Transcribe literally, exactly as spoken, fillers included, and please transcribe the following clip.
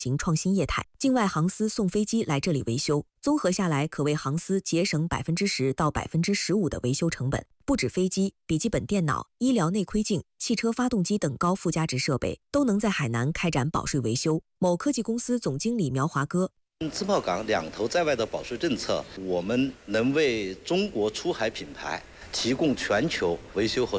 及创新业态。境外航司送飞机来这里维修，综合下来可为航司节省百分之十到百分之十五的维修成本。不止飞机、笔记本电脑、医疗内窥镜、汽车发动机等高附加值设备都能在海南开展保税维修。某科技公司总经理苗华哥。 自贸港两头在外的保税政策，我们能为中国出海品牌提供全球维修和